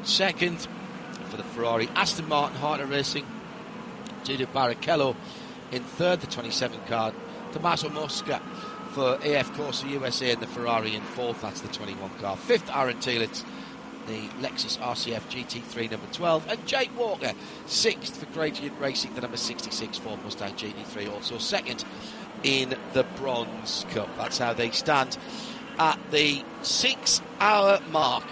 second for the Ferrari. Aston Martin Harter Racing, Giulio Barrichello in third, the 27 car. Tommaso Mosca for AF Corsa USA in the Ferrari in fourth, that's the 21 car. Fifth, Aaron Telitz, the Lexus RCF GT3 number 12, and Jake Walker sixth for Gradient Racing, the number 66 Ford Mustang GT3, also second in the Bronze Cup. That's how they stand at the 6 hour mark.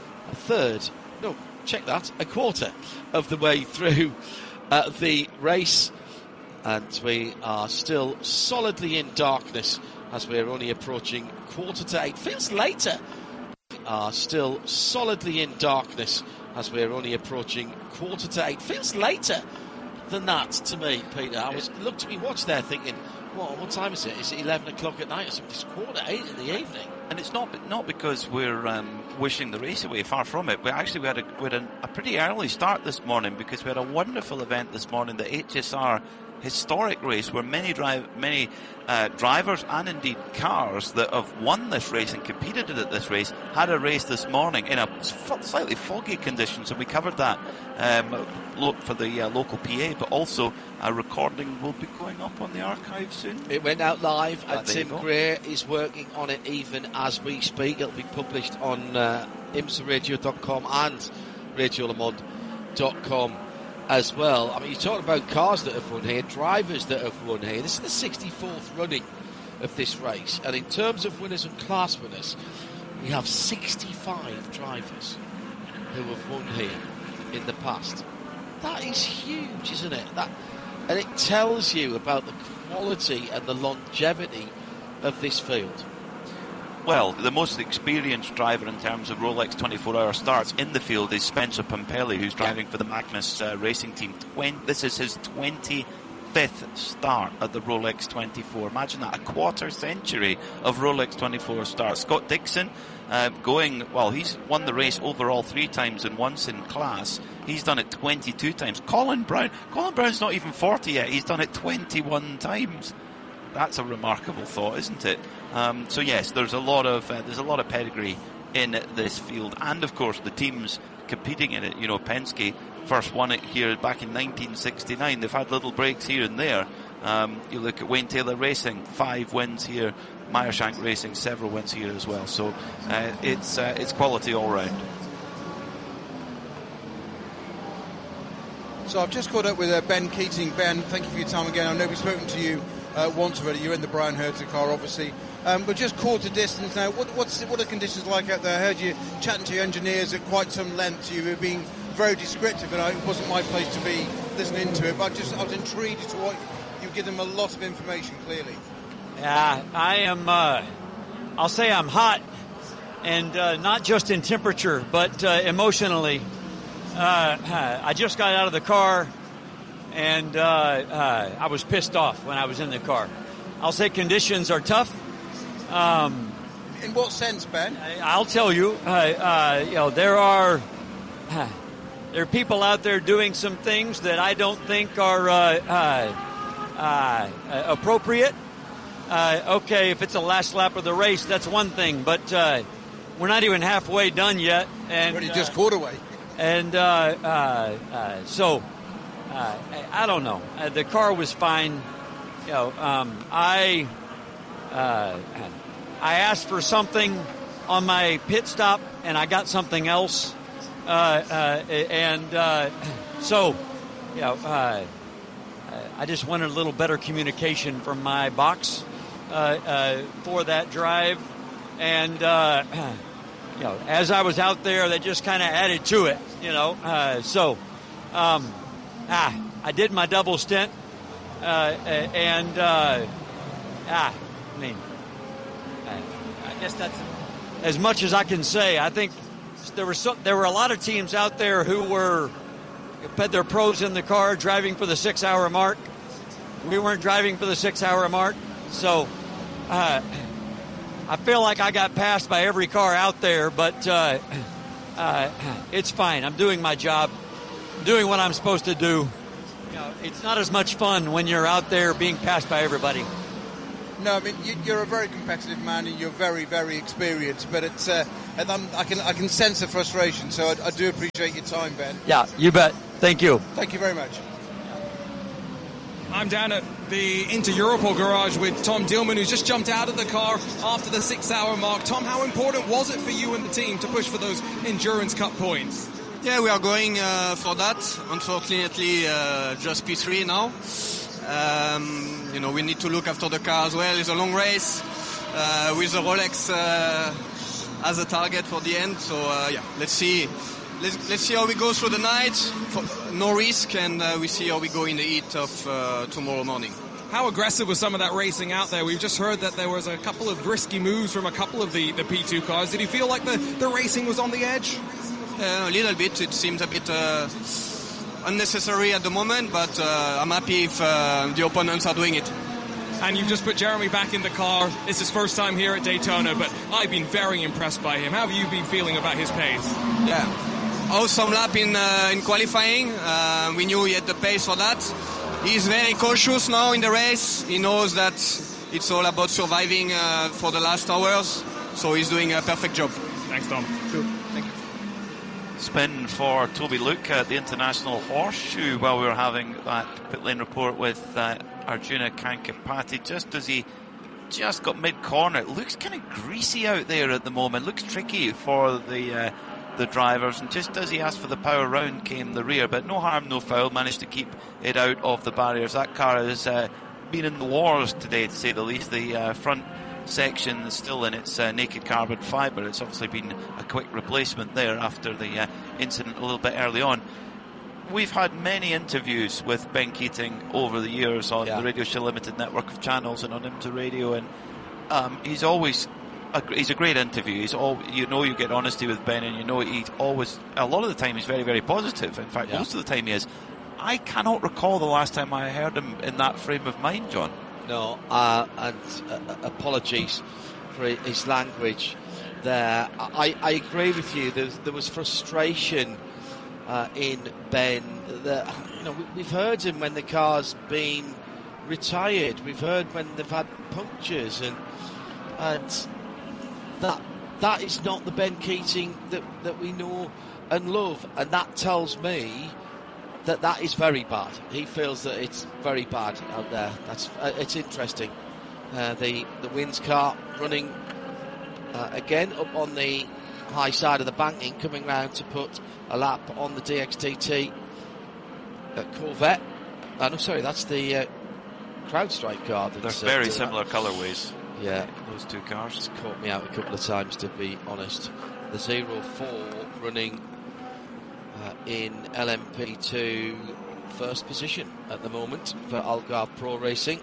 A quarter of the way through the race, and we are still solidly in darkness as we're only approaching 7:45. Feels later. We are still solidly in darkness as we're only approaching 7:45. Feels later than that to me, Peter. I looked at my watch there thinking, what time is it? Is it 11 o'clock at night or something? It's 7:45 in the evening. And it's not because we're wishing the race away, far from it. We had a pretty early start this morning because we had a wonderful event this morning, the HSR historic race, where many drivers and indeed cars that have won this race and competed in this race had a race this morning in a slightly foggy conditions, and we covered that for the local PA, but also a recording will be going up on the archive soon. It went out live, and Tim Gray is working on it even as we speak. It'll be published on imsaradio.com and radiolemond.com as well. I mean, you're talking about cars that have won here, drivers that have won here. This is the 64th running of this race, and in terms of winners and class winners, we have 65 drivers who have won here in the past. That is huge, isn't it? And it tells you about the quality and the longevity of this field. Well, the most experienced driver in terms of Rolex 24-hour starts in the field is Spencer Pumpelly, who's driving for the Magnus Racing Team. This is his 25th start at the Rolex 24. Imagine that, a quarter century of Rolex 24 starts. Scott Dixon he's won the race overall 3 times and once in class. He's done it 22 times. Colin Brown's not even 40 yet. He's done it 21 times. That's a remarkable thought, isn't it? So yes, there's a lot of pedigree in this field, and of course the teams competing in it. You know, Penske first won it here back in 1969. They've had little breaks here and there. You look at Wayne Taylor Racing, 5 wins here. Meyershank Racing, several wins here as well. So it's quality all round. So I've just caught up with Ben Keating. Ben, thank you for your time again. I know we've spoken to you once already. You're in the Brian Hertz car, obviously. But just quarter distance now, what are conditions like out there? I heard you chatting to your engineers at quite some length. You were being very descriptive, and it wasn't my place to be listening to it, but I was intrigued as to what you give them a lot of information, clearly. Yeah, I am, I'll say I'm hot, and not just in temperature, but emotionally. I just got out of the car, and I was pissed off when I was in the car. I'll say conditions are tough. In what sense, Ben? I'll tell you. There are people out there doing some things that I don't think are appropriate. Okay, if it's the last lap of the race, that's one thing, but we're not even halfway done yet. And already just quarter way. And so I don't know. The car was fine. I asked for something on my pit stop, and I got something else. I just wanted a little better communication from my box for that drive. And, as I was out there, that just kind of added to it, I did my double stint. I guess that's as much as I can say. I think there were a lot of teams out there who had their pros in the car driving for the 6 hour mark. We weren't driving for the 6 hour mark. So, I feel like I got passed by every car out there, but it's fine. I'm doing my job, doing what I'm supposed to do. It's not as much fun when you're out there being passed by everybody. No, I mean you're a very competitive man and you're very, very experienced. But it's I can sense the frustration. So I do appreciate your time, Ben. Yeah, you bet. Thank you. Thank you very much. I'm down at the Inter Europol garage with Tom Dillman, who's just jumped out of the car after the 6-hour mark. Tom, how important was it for you and the team to push for those Endurance Cup points? Yeah, we are going for that. Unfortunately, just P3 now. We need to look after the car as well. It's a long race with the Rolex as a target for the end. So let's see. Let's see how we go through the night. No risk, and we see how we go in the heat of tomorrow morning. How aggressive was some of that racing out there? We've just heard that there was a couple of risky moves from a couple of the P2 cars. Did you feel like the racing was on the edge? A little bit. It seems a bit unnecessary at the moment, but I'm happy if the opponents are doing it. And you've just put Jeremy back in the car. It's his first time here at Daytona, but I've been very impressed by him. How have you been feeling about his pace? Yeah. Awesome lap in qualifying. We knew he had the pace for that. He's very cautious now in the race. He knows that it's all about surviving for the last hours. So he's doing a perfect job. Thanks, Tom. Sure. Thank you. Spin for Toby Luke at the International Horseshoe while we were having that pit lane report with Arjuna Kankapati. Just as he just got mid-corner, it looks kind of greasy out there at the moment. Looks tricky for the drivers, and just as he asked for the power round came the rear, but no harm, no foul, managed to keep it out of the barriers. That car has been in the wars today, to say the least. The front section is still in its naked carbon fibre. It's obviously been a quick replacement there after the incident a little bit early on. We've had many interviews with Ben Keating over the years on the Radio Show Limited network of channels and on IMSA Radio, and he's always he's a great interview. You get honesty with Ben, and he's always, a lot of the time, he's very, very positive. In fact, most of the time he is. I cannot recall the last time I heard him in that frame of mind, John. No, and apologies for his language there. I agree with you. There was frustration in Ben. We've heard him when the car's been retired. We've heard when they've had punctures, and that is not the Ben Keating that we know and love, and that tells me that is very bad. He feels that it's very bad out there. It's interesting. The Wins car running again up on the high side of the banking, coming round to put a lap on the DXTT Corvette. No, sorry, that's the CrowdStrike car. They're very similar colourways. Yeah, those two cars. It's caught me out a couple of times, to be honest. The 04 running in LMP2 first position at the moment for Algarve Pro Racing.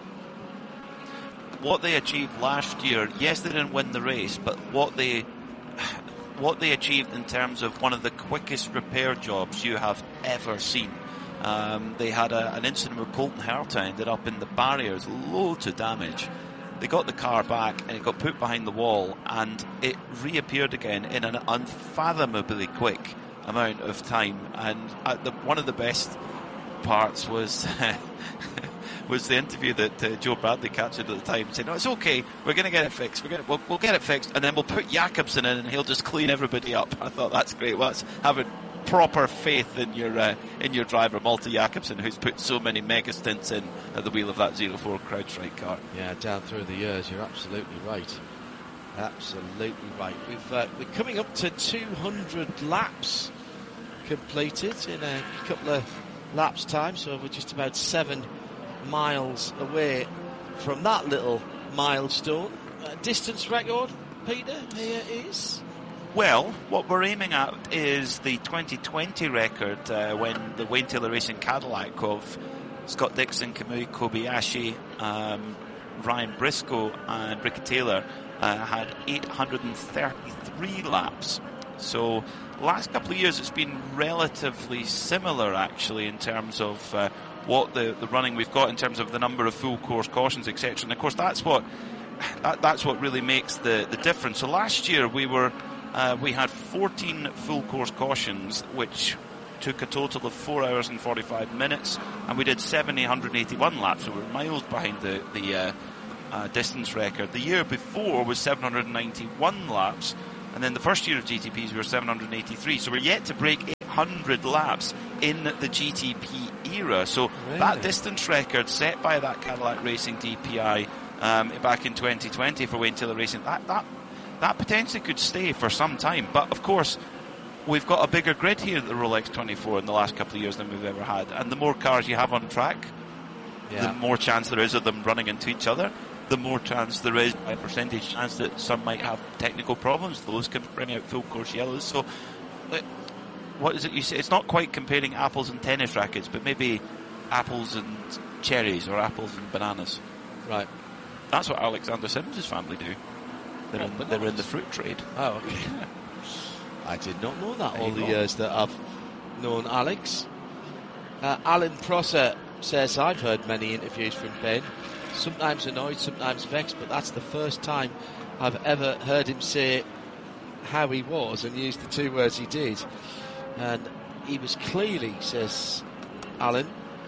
What they achieved last year, yes, they didn't win the race, but what they achieved in terms of one of the quickest repair jobs you have ever seen. They had an incident where Colton Herta ended up in the barriers, loads of damage. They got the car back and it got put behind the wall, and it reappeared again in an unfathomably quick amount of time. And one of the best parts was was the interview that Joe Bradley captured at the time, saying, "No, it's okay. We're going to get it fixed. We'll get it fixed, and then we'll put Jakobsen in, and he'll just clean everybody up." I thought that's great. Well, that's having proper faith in your driver, Malte Jakobsen, who's put so many mega stints in at the wheel of that 04 CrowdStrike car. Yeah, down through the years, you're absolutely right. Absolutely right. We're coming up to 200 laps completed in a couple of laps time, so we're just about 7 miles away from that little milestone. Distance record, Peter, here is? Well, what we're aiming at is the 2020 record when the Wayne Taylor Racing Cadillac of Scott Dixon, Kamui Kobayashi, Ryan Briscoe and Ricky Taylor had 833 laps. So last couple of years it's been relatively similar actually in terms of what the running we've got in terms of the number of full course cautions, etc. And of course that's what really makes the difference. So last year we had 14 full course cautions, which took a total of 4 hours and 45 minutes, and we did 781 laps, so we were miles behind the distance record. The year before was 791 laps, and then the first year of GTPs we were 783. So we're yet to break 800 laps in the GTP era. So that distance record set by that Cadillac Racing DPI back in 2020 for Wayne Taylor Racing, that potentially could stay for some time. But of course, we've got a bigger grid here at the Rolex 24 in the last couple of years than we've ever had. And the more cars you have on track, the more chance there is of them running into each other. The more chance there is, by percentage chance, that some might have technical problems. Those can bring out full course yellows. So, what is it you say? It's not quite comparing apples and tennis rackets, but maybe apples and cherries or apples and bananas. Right. That's what Alexander Sims' family do. They're in the fruit trade. Oh, okay. I did not know that all the years that I've known Alex. Alan Prosser says, I've heard many interviews from Ben, sometimes annoyed, sometimes vexed, but that's the first time I've ever heard him say how he was and use the two words he did. And he was clearly, says Alan,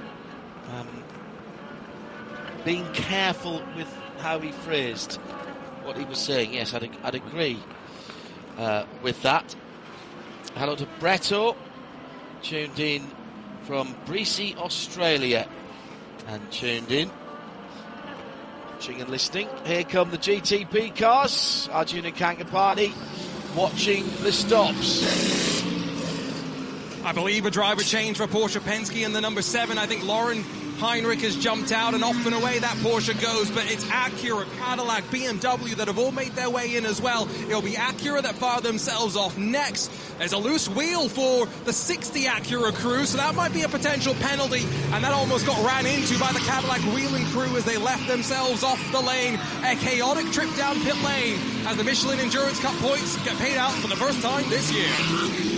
being careful with how he phrased what he was saying. Yes, I'd agree with that. Hello to Bretto, tuned in from Breesey, Australia, and tuned in, watching and listening. Here come the GTP cars. Arjun and Kanka Party watching the stops. I believe a driver change for Porsche Penske in the number 7. I think Lauren Heinrich has jumped out, and off and away that Porsche goes, but it's Acura, Cadillac, BMW that have all made their way in as well. It'll be Acura that fire themselves off next. There's a loose wheel for the 60 Acura crew, so that might be a potential penalty, and that almost got ran into by the Cadillac wheeling crew as they left themselves off the lane. A chaotic trip down pit lane as the Michelin Endurance Cup points get paid out for the first time this year.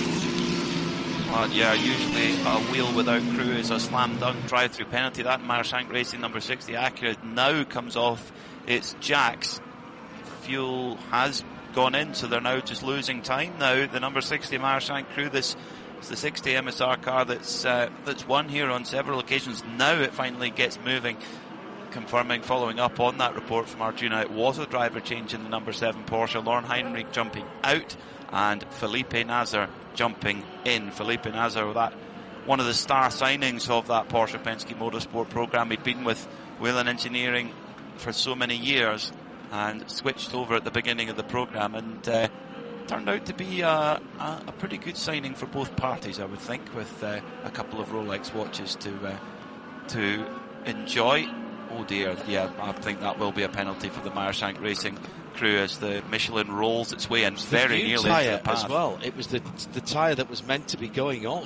Usually a wheel without crew is a slam dunk drive-through penalty. That Meyershank Racing number 60 Acura now comes off its jacks. Fuel has gone in, so they're now just losing time now. The number 60 Meyershank crew, this is the 60 MSR car that's won here on several occasions. Now it finally gets moving. Confirming, following up on that report from Arjuna, it was a driver change in the number 7 Porsche. Lauren Heinrich jumping out and Felipe Nasr jumping in. Felipe Nasr, that one of the star signings of that Porsche Penske Motorsport program. He'd been with Whelen Engineering for so many years and switched over at the beginning of the program, and turned out to be a pretty good signing for both parties, I would think, with a couple of Rolex watches to enjoy. Oh dear, yeah, I think that will be a penalty for the Meyershank Racing crew as the Michelin rolls its way in very nearly into the path. As well. It was the tyre that was meant to be going on.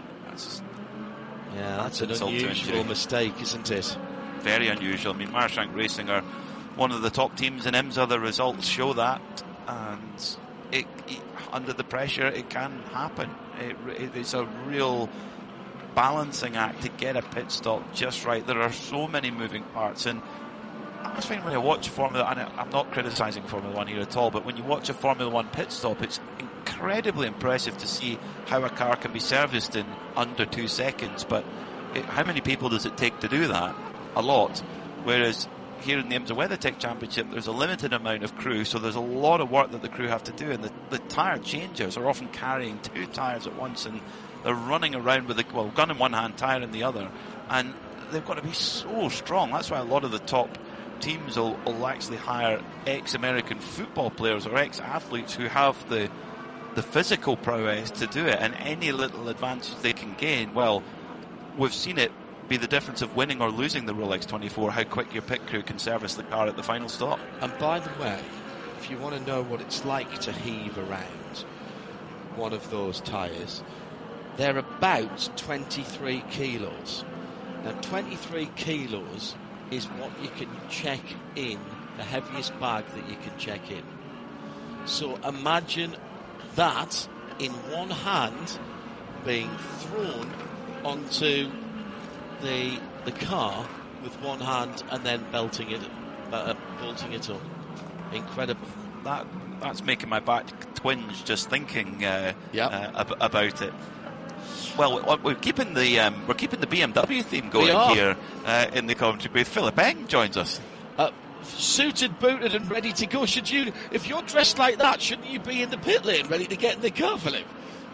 That's an unusual mistake, isn't it? Very unusual. I mean, Meyershank Racing are one of the top teams in IMSA. The results show that, and it under the pressure, it can happen. It's a real balancing act to get a pit stop just right. There are so many moving parts, and I was finding when I watch Formula, and I'm not criticising Formula 1 here at all, but when you watch a Formula 1 pit stop, it's incredibly impressive to see how a car can be serviced in under 2 seconds. But how many people does it take to do that? A lot. Whereas here in the IMSA WeatherTech Championship, there's a limited amount of crew, so there's a lot of work that the crew have to do, and the tyre changers are often carrying 2 tyres at once, and they're running around with gun in one hand, tyre in the other, and they've got to be so strong. That's why a lot of the top teams will actually hire ex-American football players or ex-athletes who have the physical prowess to do it, and any little advantage they can gain, well, we've seen it be the difference of winning or losing the Rolex 24, how quick your pit crew can service the car at the final stop. And by the way, if you want to know what it's like to heave around one of those tyres, they're about 23 kilos. Now, 23 kilos is what you can check in, the heaviest bag that you can check in. So imagine that in one hand being thrown onto the car with one hand and then bolting it up. Incredible. That's making my back twinge just thinking about it. Well, we're keeping the BMW theme going here in the commentary booth. Philip Eng joins us. suited, booted, and ready to go. If you're dressed like that, shouldn't you be in the pit lane, ready to get in the car, Philip?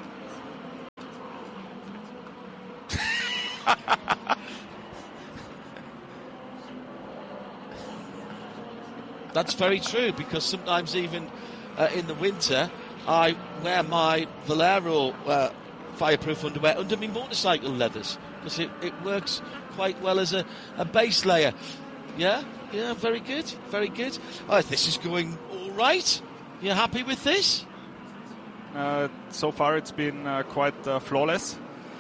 That's very true, because sometimes even in the winter I wear my Valero fireproof underwear under my motorcycle leathers, because it works quite well as a base layer. Yeah, very good, very good. Oh, this is going all right. You happy with this? So far it's been quite flawless.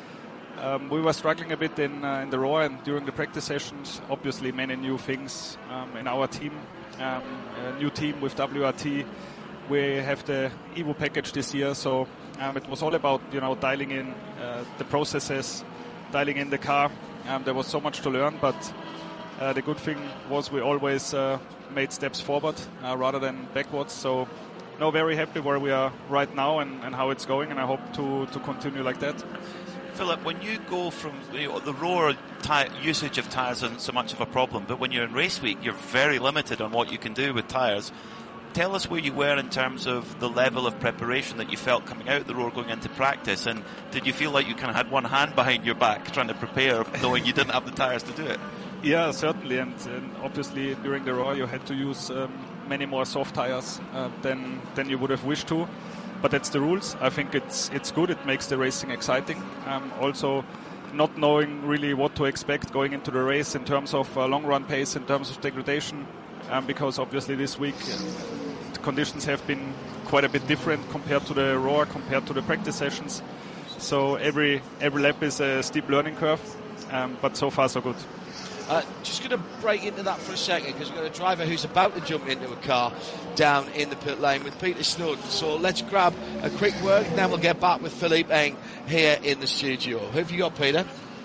We were struggling a bit in the Raw and during the practice sessions. Obviously many new things in our team. A new team with WRT. We have the Evo package this year, so it was all about dialing in the processes, dialing in the car. There was so much to learn, but the good thing was we always made steps forward rather than backwards. So very happy where we are right now and how it's going, and I hope to continue like that. Philip, when you go from the Raw usage of tyres isn't so much of a problem, but when you're in race week, you're very limited on what you can do with tyres. Tell us where you were in terms of the level of preparation that you felt coming out of the Raw going into practice, and did you feel like you kind of had one hand behind your back trying to prepare, knowing you didn't have the tyres to do it? Yeah, certainly, and obviously during the Raw you had to use many more soft tyres than you would have wished to. But that's the rules. I think it's good. It makes the racing exciting. Also, not knowing really what to expect going into the race in terms of long run pace, in terms of degradation, because obviously this week the conditions have been quite a bit different compared to the Raw, compared to the practice sessions. So every lap is a steep learning curve, but so far so good. Just going to break into that for a second, because we've got a driver who's about to jump into a car down in the pit lane with Peter Snowden. So let's grab a quick word, and then we'll get back with Philippe Eng here in the studio. Who have you got, Peter?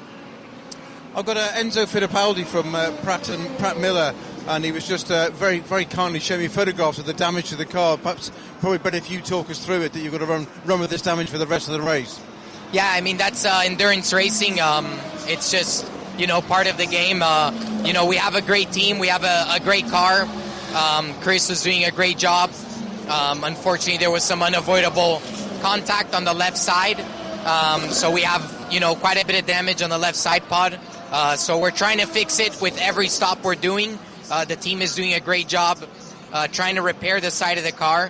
I've got Enzo Fittipaldi from Pratt Miller, and he was just very, very kindly showing me photographs of the damage to the car. Perhaps probably better if you talk us through it, that you've got to run with this damage for the rest of the race. Yeah, I mean, that's endurance racing. It's just part of the game. We have a great team. We have a great car. Chris was doing a great job. Unfortunately, there was some unavoidable contact on the left side. So we have, quite a bit of damage on the left side pod. So we're trying to fix it with every stop we're doing. The team is doing a great job trying to repair the side of the car.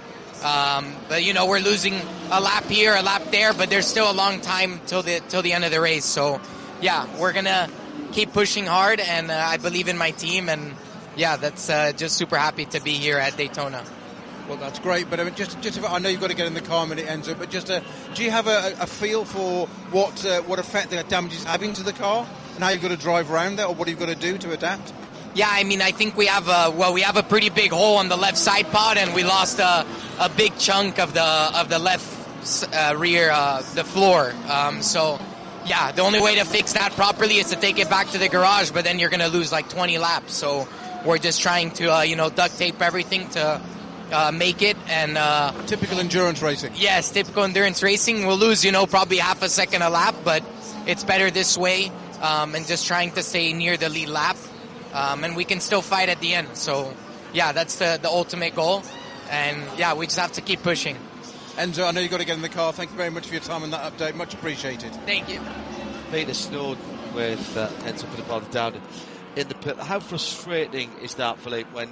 But we're losing a lap here, a lap there, but there's still a long time till the end of the race. So yeah, we're gonna keep pushing hard, and I believe in my team, and yeah, that's just super happy to be here at Daytona. Well, that's great, but I mean, just I know you've got to get in the car when it ends up, but just do you have a feel for what effect the damage is having to the car, and how you've got to drive around that, or what you've got to do to adapt? Yeah, I mean, I think we have a pretty big hole on the left side pod, and we lost a big chunk of the left rear the floor. So yeah, the only way to fix that properly is to take it back to the garage, but then you're going to lose like 20 laps. So we're just trying to duct tape everything to make it. And typical endurance racing. Yes, typical endurance racing. We'll lose probably half a second a lap, but it's better this way, and just trying to stay near the lead lap. And we can still fight at the end. So, yeah, that's the ultimate goal. And, yeah, we just have to keep pushing. Enzo, I know you've got to get in the car. Thank you very much for your time on that update. Much appreciated. Thank you. Peter Snowden with Enzo Fittipaldi down in the pit. How frustrating is that, Philippe, when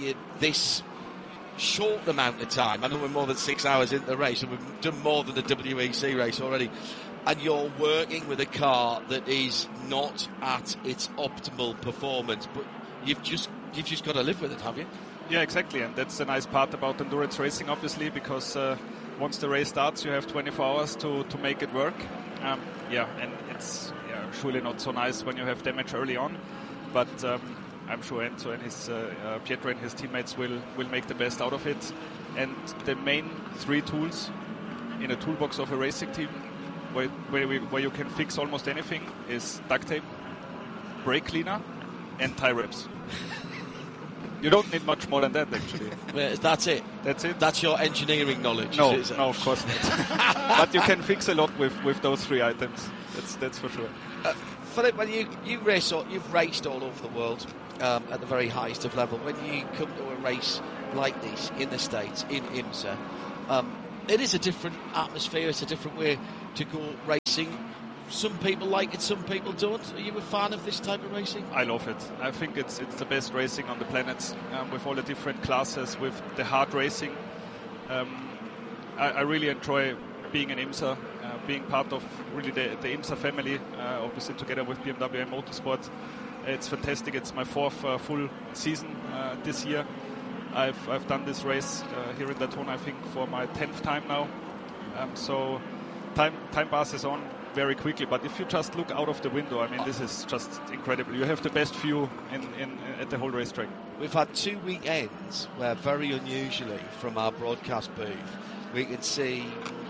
this short amount of time, I know we're more than 6 hours into the race, and we've done more than the WEC race already, and you're working with a car that is not at its optimal performance, but you've just got to live with it, have you? Yeah, exactly, and that's a nice part about endurance racing, obviously, because once the race starts, you have 24 hours to make it work. And it's surely not so nice when you have damage early on, but I'm sure Enzo and his Pietro and his teammates will make the best out of it. And the main 3 tools in a toolbox of a racing team, where you can fix almost anything, is duct tape, brake cleaner, and tie wraps. You don't need much more than that, actually. That's it? That's it? That's your engineering knowledge? No, of course not. But you can fix a lot with those 3 items. That's for sure. Philip, when you race, you've raced all over the world. at the very highest of level. When you come to a race like this in the States, in IMSA, it is a different atmosphere. It's a different way to go racing. Some people like it, some people don't. Are you a fan of this type of racing? I love it. I think it's the best racing on the planet, with all the different classes, with the hard racing. I really enjoy being in IMSA, being part of really the IMSA family, obviously together with BMW and Motorsport. It's fantastic. It's my 4th full season this year. I've done this race here in Daytona, I think, for my 10th time now. So time passes on very quickly. But if you just look out of the window, I mean, this is just incredible. You have the best view at the whole racetrack. We've had 2 weekends where, very unusually, from our broadcast booth, we can see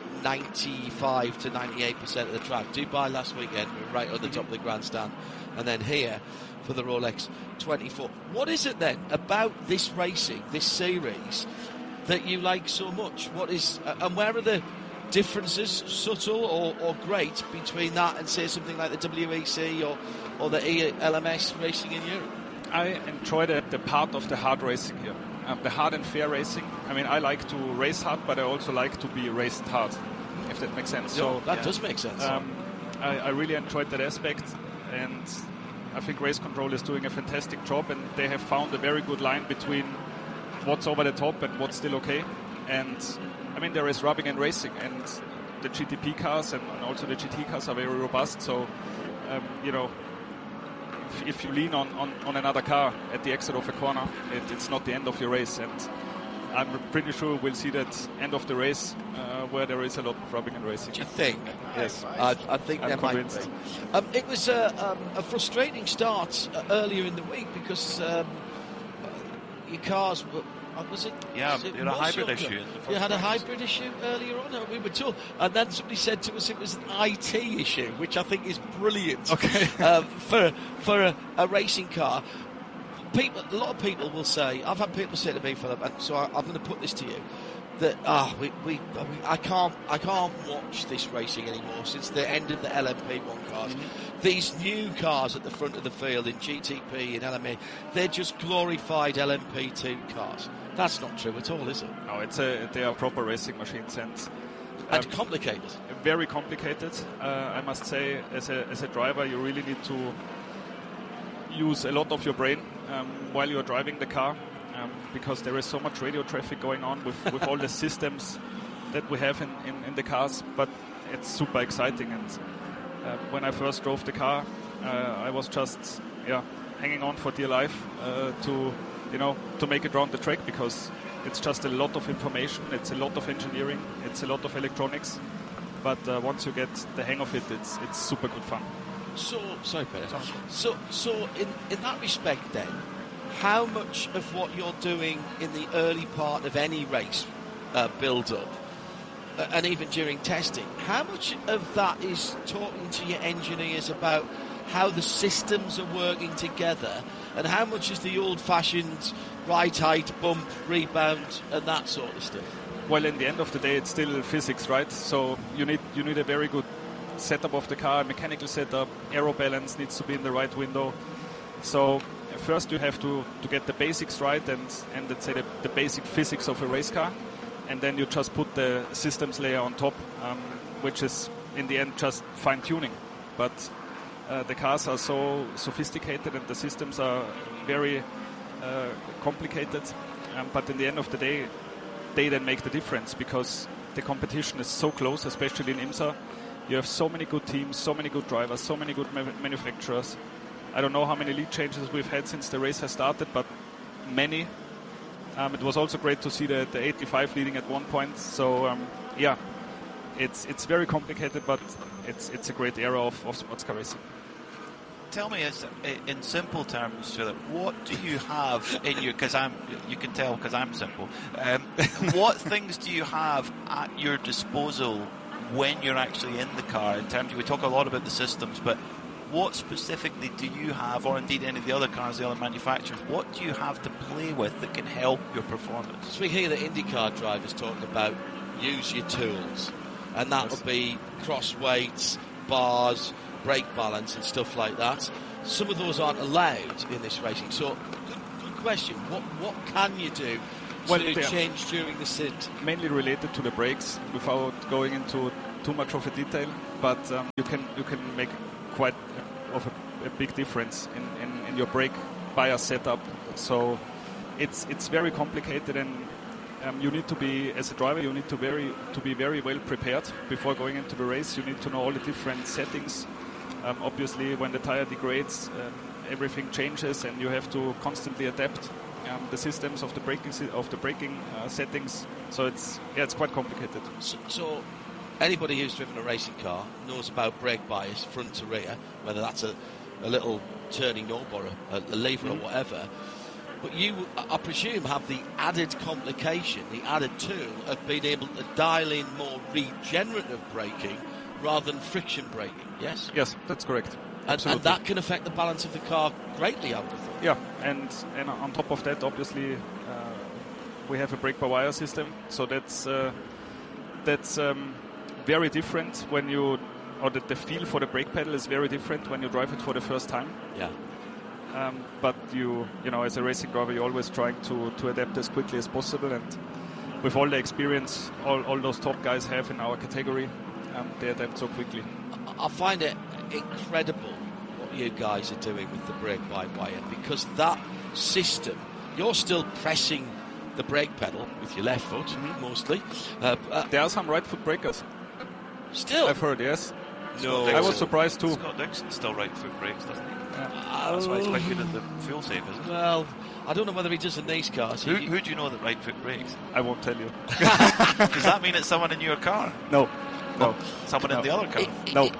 95 to 98% of the track. Dubai last weekend, we were right at the top of the grandstand, and then here for the Rolex 24. What is it then about this racing, this series, that you like so much? What is, and where are the differences, subtle or great, between that and, say, something like the WEC or the LMS racing in Europe? I enjoy the part of the hard racing here, the hard and fair racing. I mean, I like to race hard, but I also like to be raced hard, if that makes sense. No, so that does make sense. I really enjoyed that aspect, and I think Race Control is doing a fantastic job, and they have found a very good line between what's over the top and what's still okay. And I mean, there is rubbing and racing, and the GTP cars and also the GT cars are very robust. So, you know, if you lean on another car at the exit of a corner, it's not the end of your race. And I'm pretty sure we'll see that end of the race where there is a lot of rubbing and racing. Do you think? Yes. I think there might convinced. be. It was a frustrating start earlier in the week because your cars were... Was it? Yeah, you had a hybrid issue. You had a hybrid issue earlier on, we were told. And then somebody said to us it was an IT issue, which I think is brilliant. Okay. For a racing car. A lot of people will say, I've had people say to me, Philip, and so I'm going to put this to you, that I can't watch this racing anymore since the end of the LMP1 cars. Mm-hmm. These new cars at the front of the field in GTP and LMA, they're just glorified LMP2 cars. That's not true at all, is it? No, they are proper racing machines, and complicated. Very complicated. I must say, as a driver, you really need to use a lot of your brain while you're driving the car, because there is so much radio traffic going on with all the systems that we have in the cars. But it's super exciting. And when I first drove the car, I was just hanging on for dear life to make it around the track, because it's just a lot of information, it's a lot of engineering, it's a lot of electronics. But once you get the hang of it, it's super good fun. So, sorry, Peter. So in that respect, then, how much of what you're doing in the early part of any race build-up, and even during testing, how much of that is talking to your engineers about how the systems are working together, and how much is the old-fashioned right height, bump, rebound, and that sort of stuff? Well, in the end of the day, it's still physics, right? So you need a very good setup of the car, mechanical setup, aero balance needs to be in the right window. So first you have to get the basics right and let's say the basic physics of a race car, and then you just put the systems layer on top, which is in the end just fine tuning. But the cars are so sophisticated and the systems are very complicated, but in the end of the day they then make the difference, because the competition is so close, especially in IMSA. You have so many good teams, so many good drivers, so many good manufacturers. I don't know how many lead changes we've had since the race has started, but many. It was also great to see the 85 leading at one point. So, it's very complicated, but it's a great era of sports car racing. Tell me, in simple terms, Philip, what do you have in you? Because you can tell because I'm simple. What things do you have at your disposal when you're actually in the car? In terms, we talk a lot about the systems, but what specifically do you have, or indeed any of the other cars, the other manufacturers, what do you have to play with that can help your performance? So we hear the IndyCar drivers talking about use your tools, and that will be cross weights, bars, brake balance and stuff like that. some of those aren't allowed in this racing. So, good question. What can you do to change during the stint? Mainly related to the brakes, without going into too much of a detail. But you can make quite of a big difference in your brake bias setup. So it's very complicated, and you need to be, as a driver, you need to be very well prepared before going into the race. You need to know all the different settings. Obviously, when the tire degrades, everything changes, and you have to constantly adapt the systems of the braking settings. So it's quite complicated. So anybody who's driven a racing car knows about brake bias front to rear, whether that's a little turning knob or a lever or whatever. But you, I presume, have the added complication, the added tool of being able to dial in more regenerative braking rather than friction braking, yes? Yes, that's correct. And that can affect the balance of the car greatly, I would have thought. Yeah, and on top of that, obviously, we have a brake-by-wire system, so that's very different when you, or the feel for the brake pedal is very different when you drive it for the first time. Yeah. But you know, as a racing driver, you're always trying to adapt as quickly as possible, and with all the experience all those top guys have in our category, they adapt so quickly. I find it incredible what you guys are doing with the brake-by-wire, because that system, you're still pressing the brake pedal with your left foot, mostly. There are some right foot brakers. Still? I've heard, yes. No, I was surprised too. Scott Dixon still right foot brakes, doesn't he? That's why he's quite good at the fuel save, isn't he? Well, I don't know whether he does in these cars. Who do you know that right foot brakes? I won't tell you. Does that mean it's someone in your car? No. Someone in the other car?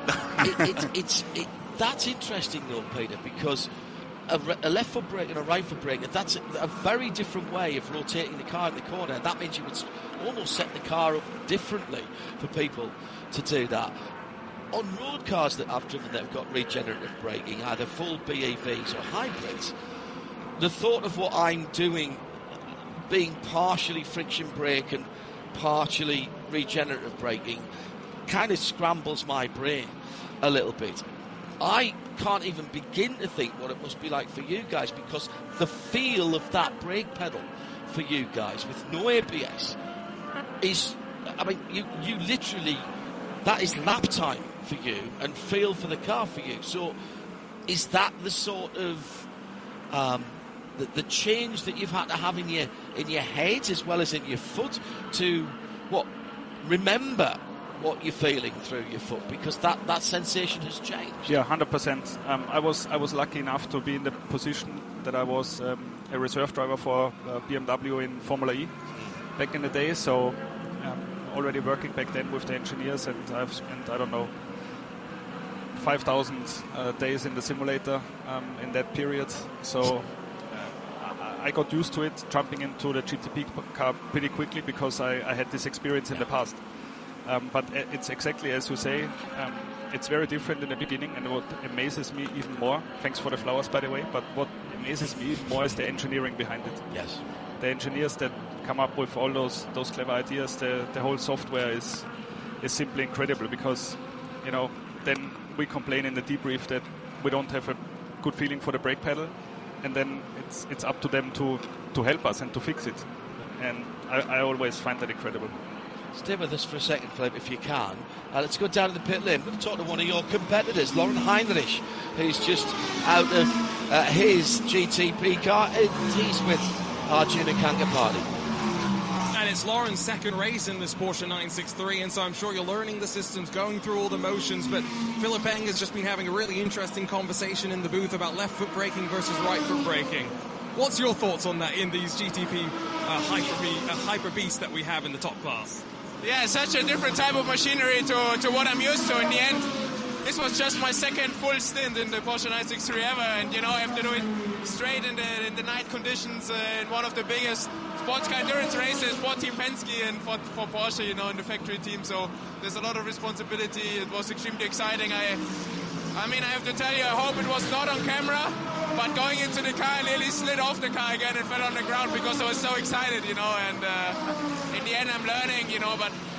That's interesting though, Peter, because a left foot brake and a right foot brake, that's a very different way of rotating the car in the corner. That means you would almost set the car up differently for people to do that. On road cars that I've driven that have got regenerative braking, either full BEVs or hybrids, the thought of what I'm doing being partially friction brake and partially regenerative braking kind of scrambles my brain a little bit. I can't even begin to think what it must be like for you guys, because the feel of that brake pedal for you guys with no ABS is, I mean, you literally, that is lap time for you and feel for the car for you. So is that the sort of the change that you've had to have in your head as well as in your foot to remember what you're feeling through your foot, because that sensation has changed? Yeah, 100%. I was lucky enough to be in the position that I was a reserve driver for BMW in Formula E back in the day. So already working back then with the engineers, and I've spent, I don't know, 5,000 days in the simulator in that period. So I got used to it, jumping into the GTP car pretty quickly because I had this experience in the past. But it's exactly as you say, it's very different in the beginning, and what amazes me even more, thanks for the flowers by the way, but what amazes me even more is the engineering behind it. Yes. The engineers that come up with all those clever ideas, the whole software is simply incredible, because, you know, then we complain in the debrief that we don't have a good feeling for the brake pedal, and then it's up to them to help us and to fix it. And I always find that incredible. Stay with us for a second, Philip, if you can. Let's go down to the pit lane. We're going to talk to one of your competitors, Lauren Heinrich, who's just out of his GTP car, and he's with Arjuna Kangaparty. And it's Lauren's second race in this Porsche 963, and so I'm sure you're learning the systems, going through all the motions, but Philip Eng has just been having a really interesting conversation in the booth about left foot braking versus right foot braking. What's your thoughts on that in these GTP hyper beasts that we have in the top class? Yeah, such a different type of machinery to what I'm used to. In the end, this was just my second full stint in the Porsche 963 ever, and you know, I have to do it straight in the night conditions in one of the biggest sports car endurance races for Team Penske and for Porsche, you know, in the factory team. So there's a lot of responsibility. It was extremely exciting. I mean, I have to tell you, I hope it was not on camera, but going into the car, I nearly slid off the car again and fell on the ground because I was so excited, you know, and in the end I'm learning, you know, but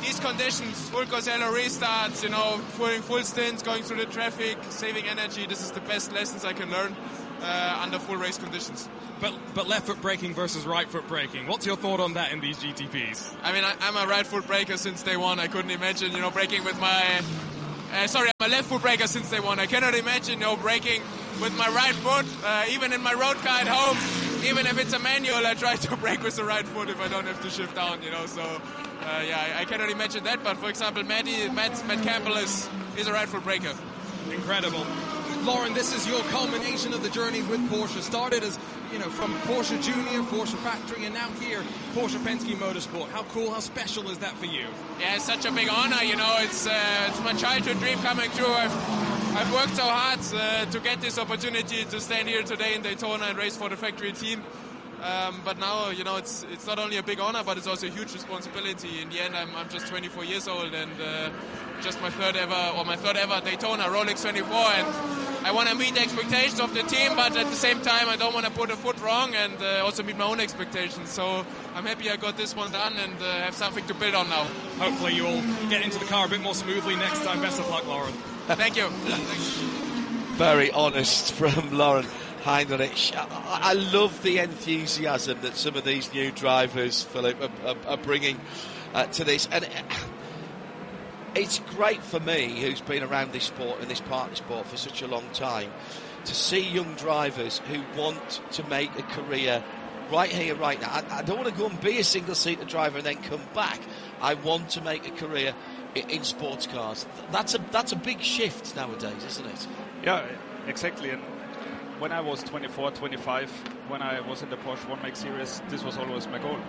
these conditions, full Cosello restarts, full stints, going through the traffic, saving energy, this is the best lessons I can learn under full race conditions. But left foot braking versus right foot braking, what's your thought on that in these GTPs? I mean, I'm a right foot braker since day one. I couldn't imagine, braking with my... I'm a left foot braker since day one. I cannot imagine, braking with my right foot, even in my road car at home. Even if it's a manual, I try to brake with the right foot if I don't have to shift down, So, I cannot imagine that. But for example, Matt Campbell is a right foot braker. Incredible. Lauren, this is your culmination of the journey with Porsche. Started as, from Porsche Junior, Porsche Factory, and now here, Porsche Penske Motorsport. How cool, how special is that for you? Yeah, it's such a big honor, It's my childhood dream coming true. I've worked so hard to get this opportunity to stand here today in Daytona and race for the factory team. But now, it's not only a big honor, but it's also a huge responsibility. In the end, I'm just 24 years old and just my third ever Daytona Rolex 24. And I want to meet the expectations of the team, but at the same time, I don't want to put a foot wrong and also meet my own expectations. So I'm happy I got this one done and have something to build on now. Hopefully you'll get into the car a bit more smoothly next time. Best of luck, Lauren. Thank you. Very honest from Lauren Heinrich. I love the enthusiasm that some of these new drivers, Philip, are bringing to this. And it's great for me, who's been around this sport and this part of the sport for such a long time, to see young drivers who want to make a career right here, right now. I don't want to go and be a single-seater driver and then come back. I want to make a career in sports cars. That's a big shift nowadays, isn't it? Yeah, exactly. And when I was 24, 25, when I was in the Porsche 1MAC series, this was always my goal,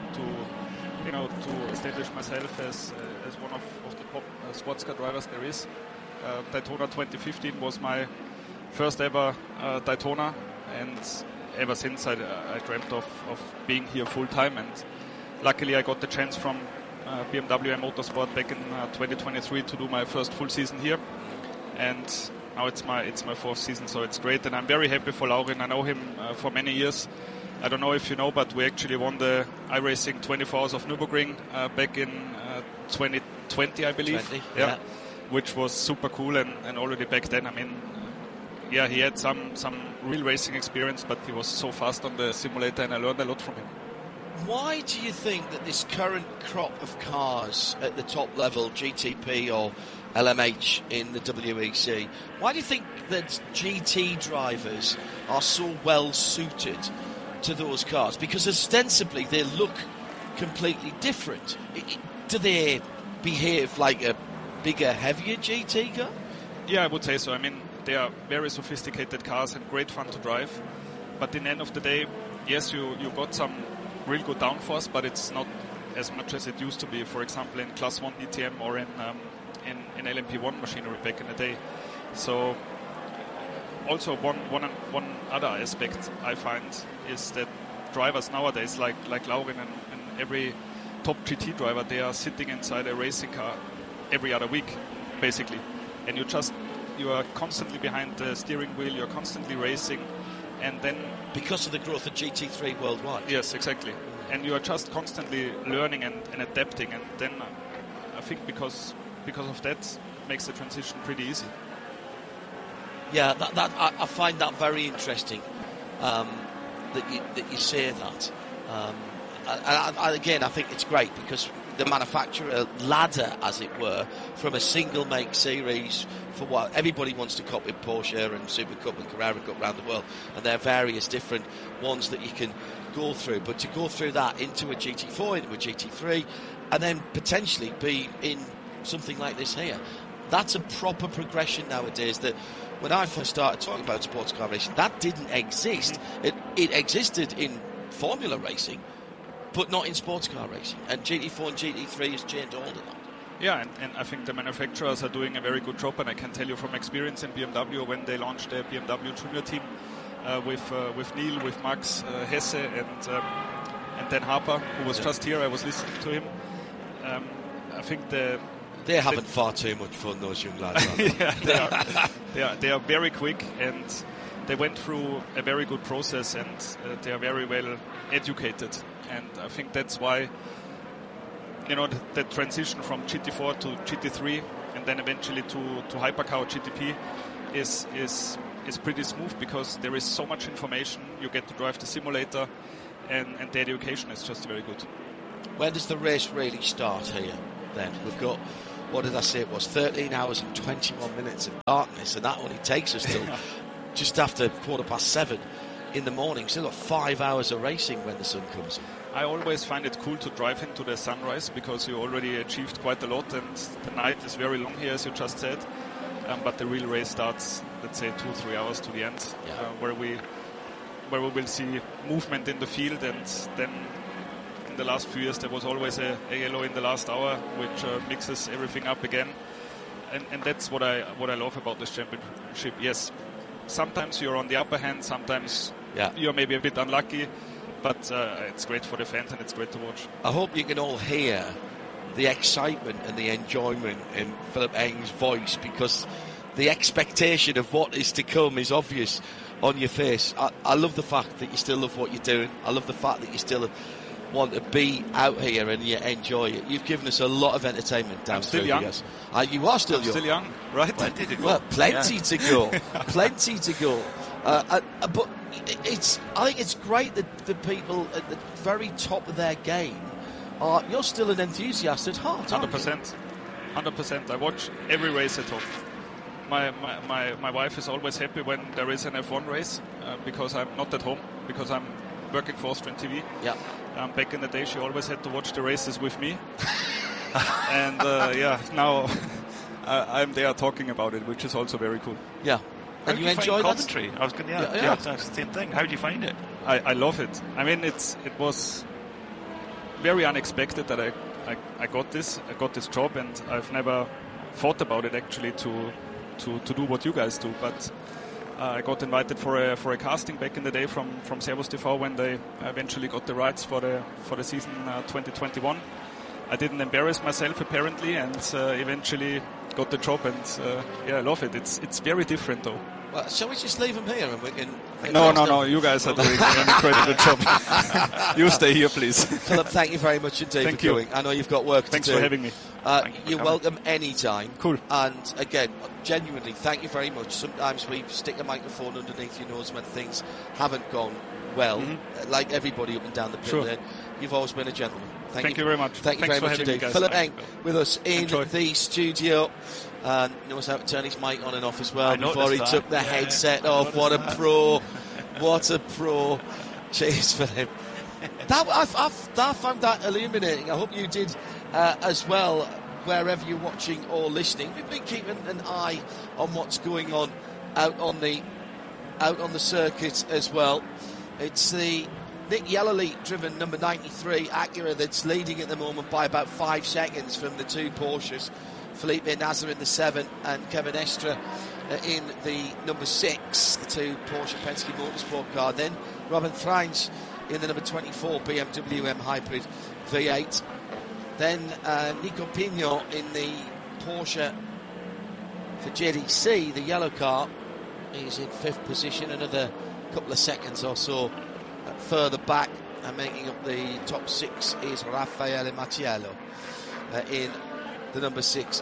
to establish myself as one of the top sports car drivers there is. Daytona 2015 was my first ever Daytona, and ever since I dreamt of being here full time. And luckily I got the chance from BMW Motorsport back in 2023 to do my first full season here. And now it's my fourth season, so it's great, and I'm very happy for Laurin. I know him for many years. I don't know if you know, but we actually won the iRacing 24 Hours of Nürburgring back in 2020, I believe. Yeah. Which was super cool, and already back then, he had some real racing experience, but he was so fast on the simulator, and I learned a lot from him. Why do you think that this current crop of cars at the top level, GTP or LMH in the WEC, why do you think that GT drivers are so well suited to those cars? Because ostensibly they look completely different. Do they behave like a bigger, heavier GT car? Yeah, I would say so. They are very sophisticated cars and great fun to drive. But in the end of the day, yes, you got some real good downforce, but it's not as much as it used to be, for example, in Class 1 DTM or in LMP1 machinery back in the day. So also one other aspect I find is that drivers nowadays, like Laurin and every top GT driver, they are sitting inside a racing car every other week, basically. And you are constantly behind the steering wheel, you're constantly racing, and then... Because of the growth of GT3 worldwide. Yes, exactly. And you are just constantly learning and adapting, and then I think because of that makes the transition pretty easy. Yeah, I find that very interesting, that you say that. Again, I think it's great because the manufacturer ladder, as it were, from a single make series for what everybody wants to copy Porsche and Super Cup and Carrera Cup around the world, and there are various different ones that you can go through. But to go through that into a GT4, into a GT3, and then potentially be in something like this here, that's a proper progression nowadays. That when I first started talking about sports car racing, that didn't exist. It existed in Formula racing, but not in sports car racing. And GT4 and GT3 has changed all of that. Yeah, and I think the manufacturers are doing a very good job, and I can tell you from experience in BMW when they launched their BMW Junior team with Neil, with Max Hesse, and Dan Harper, who was just here. I was listening to him. I think they're having far too much fun, those young lads. Yeah, they are very quick, and they went through a very good process, and they are very well educated. And I think that's why the transition from GT4 to GT3 and then eventually to Hypercar GTP is pretty smooth, because there is so much information. You get to drive the simulator, and the education is just very good. When does the race really start here then? We've got, what did I say it was, 13 hours and 21 minutes of darkness, and that only takes us till just after 7:15 in the morning. Still got 5 hours of racing when the sun comes up. I always find it cool to drive into the sunrise, because you already achieved quite a lot, and the night is very long here, as you just said. But the real race starts, let's say, 2-3 hours to the end, where we will see movement in the field. And then in the last few years there was always a yellow in the last hour, which mixes everything up again. And that's what I love about this championship. Yes, sometimes you're on the upper hand, sometimes you're maybe a bit unlucky, but it's great for the fans and it's great to watch. I hope you can all hear the excitement and the enjoyment in Philipp Eng's voice, because the expectation of what is to come is obvious on your face. I love the fact that you still love what you're doing. I love the fact that you still want to be out here and you enjoy it. You've given us a lot of entertainment down still young. You are still I'm young. Still young, right? Plenty to go. Well, plenty to go. Plenty to go. But I think it's great that the people at the very top of their game you're still an enthusiast at heart, aren't 100%. 100%. I watch every race at home. My wife is always happy when there is an F1 race, because I'm not at home, because I'm working for Austrian TV. Yeah. Back in the day, she always had to watch the races with me. And now I'm there talking about it, which is also very cool. Yeah. And you enjoy commentary? I was going to that's the same thing. How do you find it? I love it. I mean, it was very unexpected that I got this job, and I've never thought about it actually to do what you guys do. But I got invited for a casting back in the day from Servus TV when they eventually got the rights for the season 2021. I didn't embarrass myself apparently, and eventually got the job, and I love it. It's very different though. Well, shall we just leave them here and we can... No, you guys are doing an incredible job. You stay here, please. Philipp, thank you very much indeed for coming. I know you've got work to do. Thanks for having me. You're welcome anytime. Cool. And again, genuinely, thank you very much. Sometimes we stick a microphone underneath your nose when things haven't gone well, like everybody up and down the pit there. You've always been a gentleman. Thank you very much. Thank you very much indeed. Philipp Eng with us in the studio. Knows how to turn his mic on and off as well before he took the headset off. What a pro. What a pro. Cheers for him. I found that illuminating. I hope you did as well, wherever you're watching or listening. We've been keeping an eye on what's going on out on the circuit as well. It's the Nick Yelloly driven number 93 Acura that's leading at the moment by about 5 seconds from the two Porsches. Felipe Nasr in the 7 and Kevin Estre in the number 6, the two Porsche Penske Motorsport car. Then Robin Freins in the number 24 BMW M Hybrid V8. Then Nico Pino in the Porsche for JDC, the yellow car. He's in 5th position, another couple of seconds or so further back, and making up the top 6 is Raffaele Mattiello in the number 6.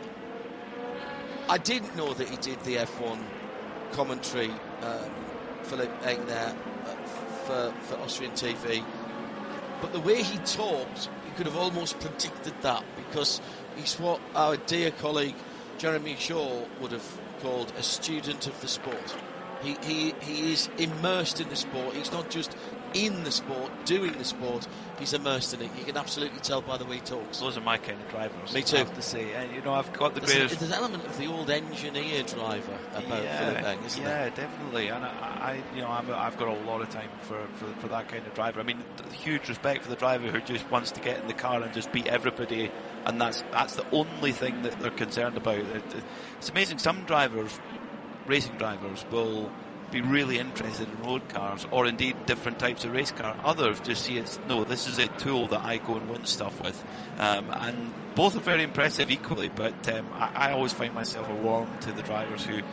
I didn't know that he did the F1 commentary, Philipp Eng there for Austrian TV, but the way he talked, you could have almost predicted that, because he's what our dear colleague Jeremy Shaw would have called a student of the sport. He is immersed in the sport. He's not just in the sport, doing the sport. He's immersed in it. You can absolutely tell by the way he talks. Those are my kind of drivers. Me too. I have to say, I've got the greatest. There's an element of the old engineer driver about Philipp Eng, isn't there? Yeah, definitely. And I've got a lot of time for that kind of driver. I mean, huge respect for the driver who just wants to get in the car and just beat everybody, and that's the only thing that they're concerned about. It's amazing. Some drivers, racing drivers, will be really interested in road cars or indeed different types of race car. Others just see this is a tool that I go and win stuff with, and both are very impressive equally, but I always find myself warm to the drivers who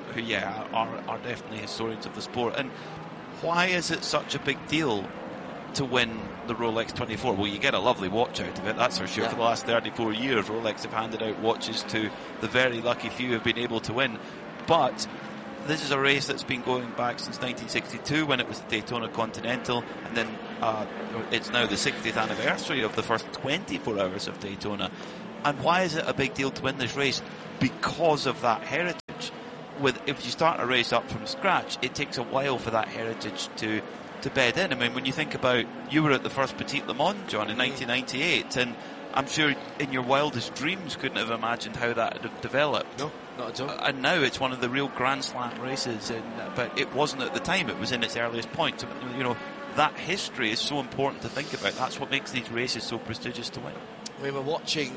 are definitely historians of the sport. And why is it such a big deal to win the Rolex 24. Well, you get a lovely watch out of it, that's for sure. For the last 34 years, Rolex have handed out watches to the very lucky few who have been able to win. But this is a race that's been going back since 1962 when it was the Daytona Continental, and then it's now the 60th anniversary of the first 24 hours of Daytona. And why is it a big deal to win this race? Because of that heritage. If you start a race up from scratch, it takes a while for that heritage to bed in. I mean, when you think about, you were at the first Petit Le Mans, John, in 1998, and I'm sure in your wildest dreams couldn't have imagined how that would have developed. No, not at all. And now it's one of the real Grand Slam races, but it wasn't at the time. It was in its earliest point. So, you know, that history is so important to think about. That's what makes these races so prestigious to win. We were watching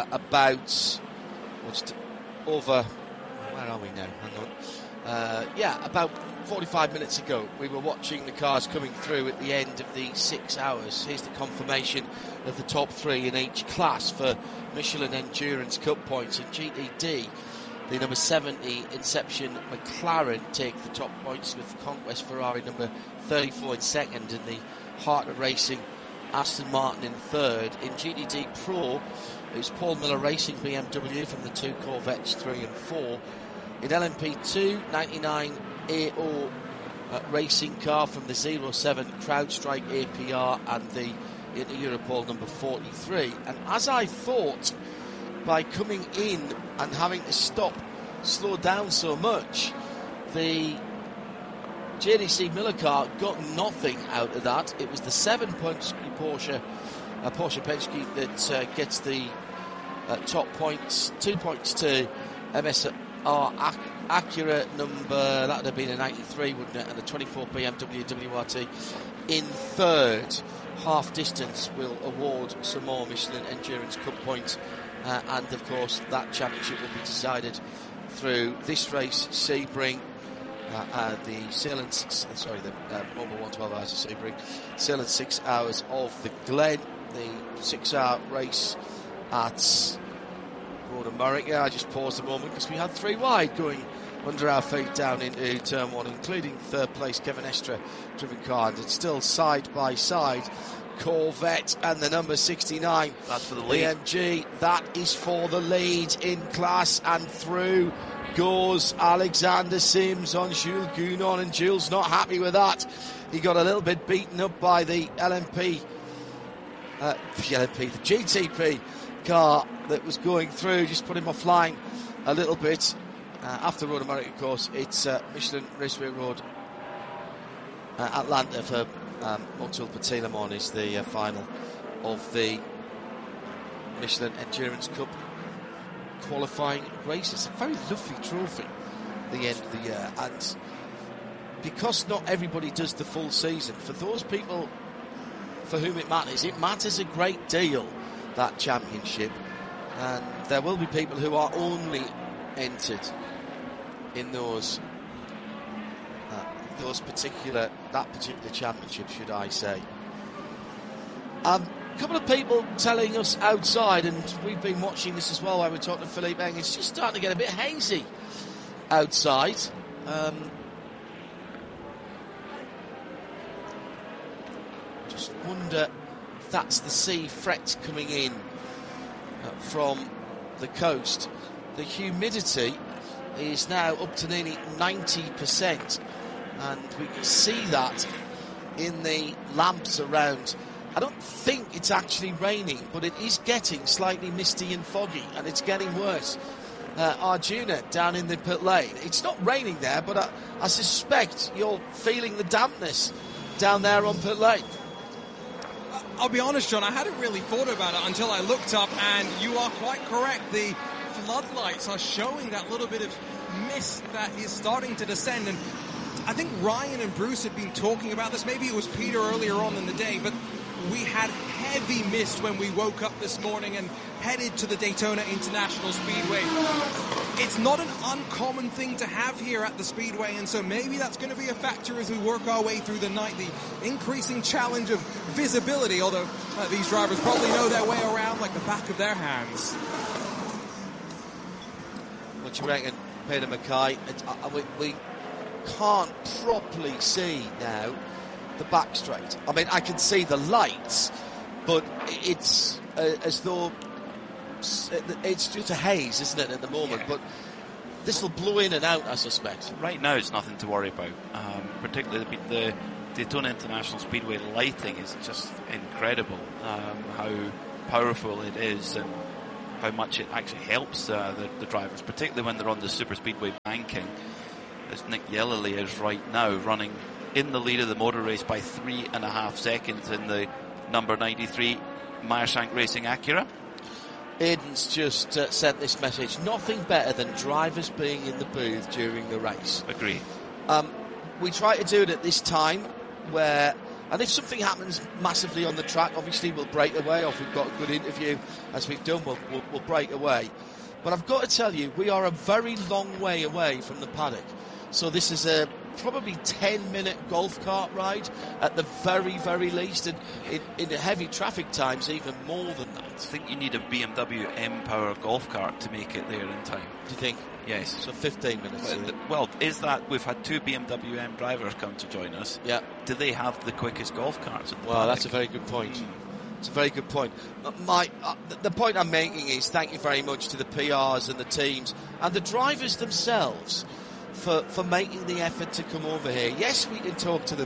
over... Where are we now? Hang on. About 45 minutes ago, we were watching the cars coming through at the end of the 6 hours. Here's the confirmation of the top three in each class for Michelin Endurance Cup points. In GTD, the number 70 Inception McLaren take the top points, with Conquest Ferrari number 34 in second, and the Heart of Racing Aston Martin in third. In GTD Pro, it's Paul Miller Racing BMW from the two Corvettes 3 and 4. In LMP2, 99 AO racing car from the 07 CrowdStrike APR and the Inter-Europol number 43. And as I thought, by coming in and having to slow down so much, the JDC Miller car got nothing out of that. It was the 7 Porsche Penske that gets the top points, 2 points to MSR Acura number, that would have been a 93, wouldn't it, and the 24 BMW WRT in third. Half distance will award some more Michelin Endurance Cup points, and of course that championship will be decided through this race, Sebring, the Mobile 112 hours of Sebring, Sale 6 hours of the Glen, the 6 hour race at Road America. I just paused a moment because we had 3 wide going under our feet down into turn 1, including third place Kevin Estre driven car, and it's still side by side Corvette and the number 69. That's for the lead. BMG, that is for the lead in class, and through goes Alexander Sims on Jules Gounon, and Jules not happy with that. He got a little bit beaten up by the the GTP car that was going through, just put him offline a little bit. After Road America, of course, it's Michelin Raceway Road Atlanta for Motul Petit Le Mans is the final of the Michelin Endurance Cup qualifying races. A very lovely trophy at the end of the year, and because not everybody does the full season, for those people for whom it matters a great deal, that championship, and there will be people who are only entered in that particular championship, should I say. A couple of people telling us outside, and we've been watching this as well while we're talking to Philippe Eng, it's just starting to get a bit hazy outside. Just wonder if that's the sea fret coming in from the coast. The humidity is now up to nearly 90%, and we can see that in the lamps around. I don't think it's actually raining, but it is getting slightly misty and foggy, and it's getting worse. Arjuna down in the pit lane, it's not raining there, but I suspect you're feeling the dampness down there on pit lane. I'll be honest, John, I hadn't really thought about it until I looked up, and you are quite correct. The floodlights are showing that little bit of mist that is starting to descend, and I think Ryan and Bruce had been talking about this. Maybe it was Peter earlier on in the day, but we had heavy mist when we woke up this morning and headed to the Daytona International Speedway. It's not an uncommon thing to have here at the Speedway, and so maybe that's going to be a factor as we work our way through the night, the increasing challenge of visibility, although these drivers probably know their way around like the back of their hands. What do you reckon, Peter Mackay? We can't properly see now the back straight. I mean, I can see the lights, but it's as though it's just a haze, isn't it, at the moment? But this will blow in and out, I suspect. Right now, it's nothing to worry about. Particularly the Daytona International Speedway lighting is just incredible. How powerful it is and how much it actually helps the drivers, particularly when they're on the super speedway banking, as Nick Yellowly is right now, running in the lead of the motor race by 3.5 seconds in the number 93 Meyershank Racing Acura. Aiden's just sent this message: nothing better than drivers being in the booth during the race. Agree. We try to do it at this time where, and if something happens massively on the track, obviously we'll break away, or if we've got a good interview, as we've done, we'll break away. But I've got to tell you, we are a very long way away from the paddock. So this is a probably 10-minute golf cart ride at the very, very least, and in heavy traffic times even more than that. I think you need a BMW M-Power golf cart to make it there in time. Do you think? Yes. So 15 minutes. Well, is that we've had 2 BMW M drivers come to join us? Yeah. Do they have the quickest golf carts? Well, that's a very good point. It's a very good point. The point I'm making is thank you very much to the PRs and the teams and the drivers themselves for making the effort to come over here. Yes, we can talk to them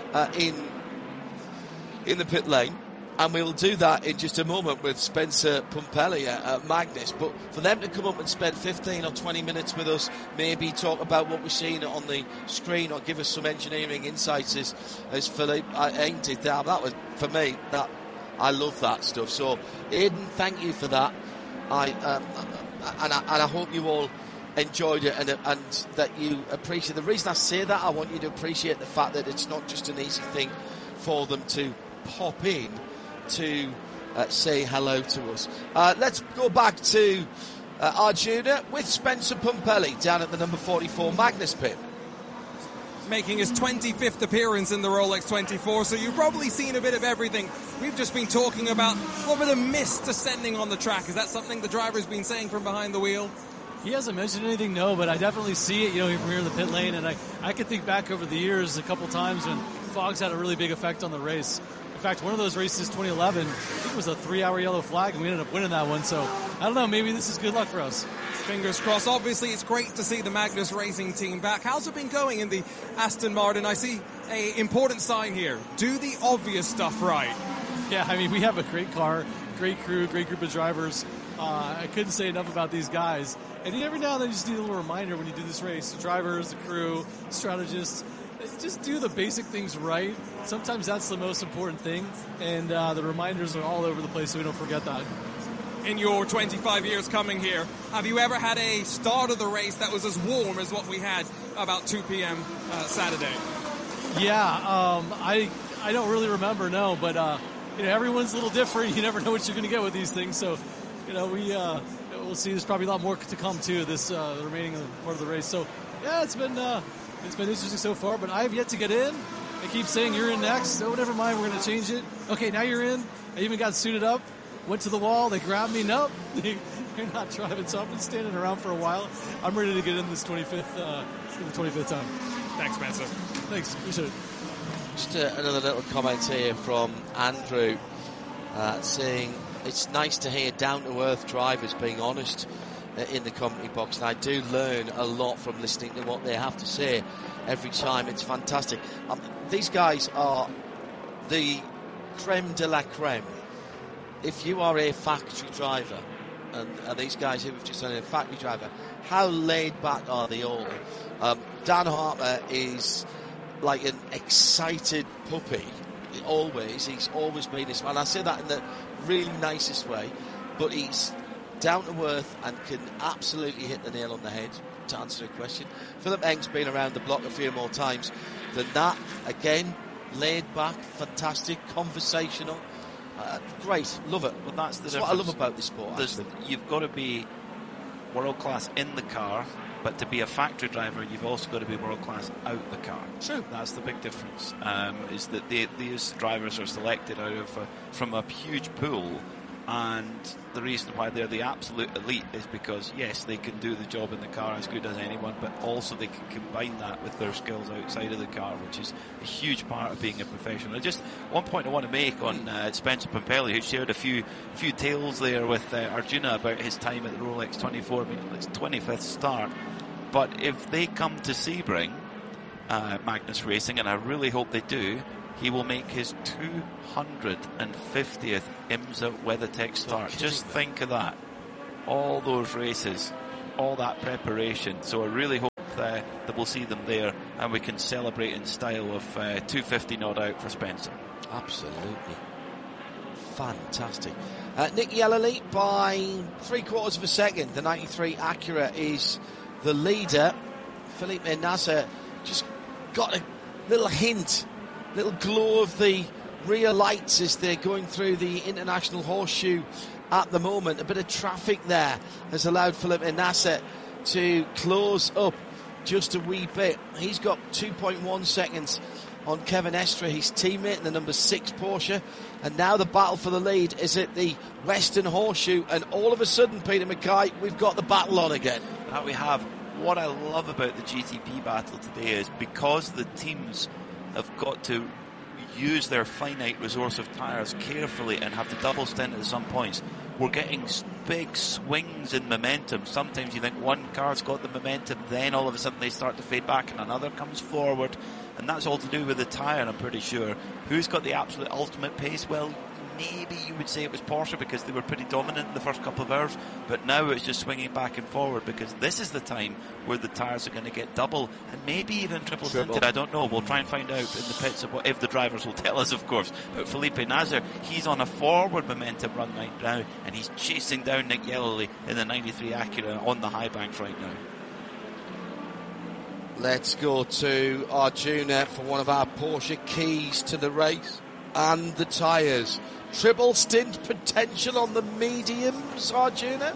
in the pit lane, and we'll do that in just a moment with Spencer Pumpelly at Magnus. But for them to come up and spend 15 or 20 minutes with us, maybe talk about what we're seeing on the screen or give us some engineering insights as Philippe Eng did that was, for me, that I love that stuff. So, Aidan, thank you for that. And I hope you all enjoyed it and that you appreciate. The reason I say that, I want you to appreciate the fact that it's not just an easy thing for them to pop in to say hello to us. Let's go back to Arjuna with Spencer Pumpelly down at the number 44 Magnus pit. Making his 25th appearance in the Rolex 24, so you've probably seen a bit of everything. We've just been talking about what were the mist descending on the track. Is that something the driver's been saying from behind the wheel? He hasn't mentioned anything, no, but I definitely see it, from here in the pit lane, and I could think back over the years a couple times when fog's had a really big effect on the race. In fact, one of those races, 2011, I think it was a 3-hour yellow flag, and we ended up winning that one, so I don't know, maybe this is good luck for us. Fingers crossed. Obviously, it's great to see the Magnus Racing team back. How's it been going in the Aston Martin? I see an important sign here. Do the obvious stuff right. Yeah, we have a great car, great crew, great group of drivers. I couldn't say enough about these guys. And every now and then you just need a little reminder when you do this race. The drivers, the crew, strategists, just do the basic things right. Sometimes that's the most important thing. And the reminders are all over the place so we don't forget that. In your 25 years coming here, have you ever had a start of the race that was as warm as what we had about 2 p.m. Saturday? Yeah, I don't really remember, no. But, everyone's a little different. You never know what you're going to get with these things. So, we'll see. There's probably a lot more to come too. This the remaining part of the race. So yeah, it's been interesting so far. But I have yet to get in. They keep saying you're in next. Oh, never mind. We're going to change it. Okay, now you're in. I even got suited up. Went to the wall. They grabbed me. Nope, you're not driving. So I've been standing around for a while. I'm ready to get in this 25th for the 25th time. Thanks, Spencer. Thanks. Appreciate it. Just another little comment here from Andrew saying it's nice to hear down-to-earth drivers being honest in the commentary box, and I do learn a lot from listening to what they have to say every time. It's fantastic. These guys are the creme de la creme. If you are a factory driver, and these guys who have just done a factory driver, how laid back are they all? Dan Harper is like an excited puppy. He's always been this, and I say that in the really nicest way, but he's down to earth and can absolutely hit the nail on the head to answer a question. Philip Eng's been around the block a few more times than that. Again, laid back, fantastic, conversational, great, love it. Well, that's what I love about this sport. You've got to be world class in the car, but to be a factory driver, you've also got to be world class out the car. True. That's the big difference. Is that these drivers are selected from a huge pool, And the reason why they're the absolute elite is because, yes, they can do the job in the car as good as anyone, but also they can combine that with their skills outside of the car, which is a huge part of being a professional. Just one point I want to make on Spencer Pumpelly, who shared a few tales there with Arjuna about his time at the Rolex 24. I mean, it's 25th start. But if they come to Sebring, Magnus Racing, and I really hope they do, he will make his 250th IMSA WeatherTech start. Just think of that. All those races, all that preparation. So I really hope that we'll see them there and we can celebrate in style of 250 not out for Spencer. Absolutely. Fantastic. Nick Yellerly by 3/4 of a second. The 93 Acura is the leader. Felipe Nasr just got a little hint, little glow of the rear lights as they're going through the International Horseshoe at the moment. A bit of traffic there has allowed Felipe Nasr to close up just a wee bit. He's got 2.1 seconds on Kevin Estre, his teammate in the number 6 Porsche. And now the battle for the lead is at the Western Horseshoe. And all of a sudden, Peter Mackay, we've got the battle on again. That we have. What I love about the GTP battle today is because the teams have got to use their finite resource of tyres carefully and have to double stint at some points, we're getting big swings in momentum. Sometimes you think one car's got the momentum, then all of a sudden they start to fade back and another comes forward, and that's all to do with the tyre, I'm pretty sure. Who's got the absolute ultimate pace? Well, maybe you would say it was Porsche because they were pretty dominant in the first couple of hours, but now it's just swinging back and forward because this is the time where the tyres are going to get double and maybe even triple tinted. I don't know. We'll try and find out in the pits if the drivers will tell us, of course. But Felipe Nasr, he's on a forward momentum run right now and he's chasing down Nick Yellerly in the 93 Acura on the high banks right now. Let's go to Arjuna for one of our Porsche keys to the race and the tyres. Triple stint potential on the mediums, Arjuna?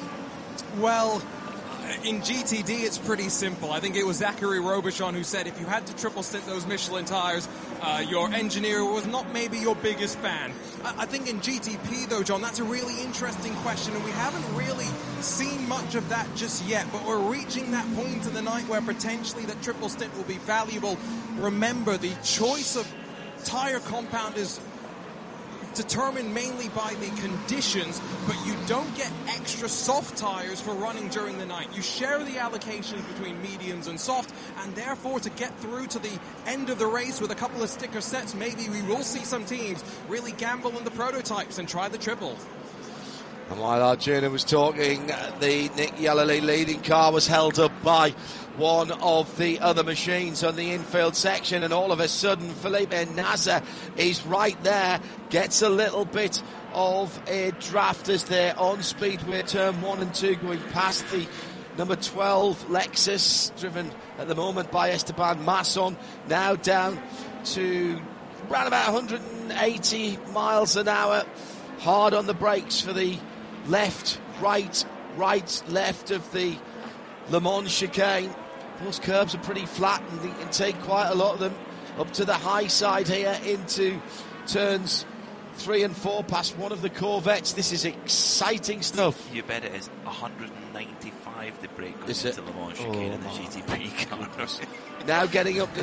Well, in GTD it's pretty simple. I think it was Zachary Robichon who said if you had to triple stint those Michelin tyres, your engineer was not maybe your biggest fan. I think in GTP though, John, that's a really interesting question, and we haven't really seen much of that just yet, but we're reaching that point in the night where potentially that triple stint will be valuable. Remember, the choice of tyre compound is determined mainly by the conditions, but you don't get extra soft tyres for running during the night. You share the allocations between mediums and soft, and therefore to get through to the end of the race with a couple of sticker sets, maybe we will see some teams really gamble on the prototypes and try the triple. And while Arjuna was talking, the Nick Yellerly leading car was held up by one of the other machines on the infield section, and all of a sudden Felipe Nasr is right there, gets a little bit of a draft as they're on speedway turn 1 and 2 going past the number 12 Lexus, driven at the moment by Esteban Masson, now down to around about 180 miles an hour, hard on the brakes for the left, right, left of the Le Mans chicane. Those curbs are pretty flat and you can take quite a lot of them up to the high side here into turns 3 and 4 past one of the Corvettes. This is exciting stuff. You bet it is. 195 the brake goes into Le Mans chicane in the GTP car. Now getting up to